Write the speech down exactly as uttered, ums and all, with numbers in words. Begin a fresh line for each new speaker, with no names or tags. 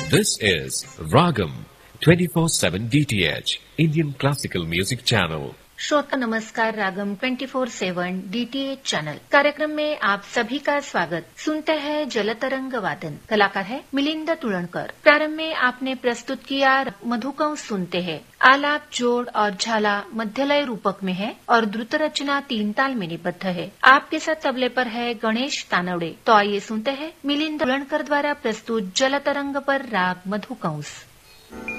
This is Ragam twenty-four seven D T H, Indian Classical Music Channel.
श्रोता नमस्कार, रागम twenty four सेवन DTH channel कार्यक्रम में आप सभी का स्वागत। सुनते हैं जलतरंग वादन, कलाकार है मिलिंद तुळणकर। प्रारंभ में आपने प्रस्तुत किया मधुकंस सुनते हैं। आलाप, जोड़ और झाला मध्यलय रूपक में है और द्रुत रचना तीन ताल में निबद्ध है। आपके साथ तबले पर है गणेश तानवड़े। तो आइए सुनते हैं मिलिंद तुळणकर द्वारा प्रस्तुत जलतरंग पर राग मधुकंस।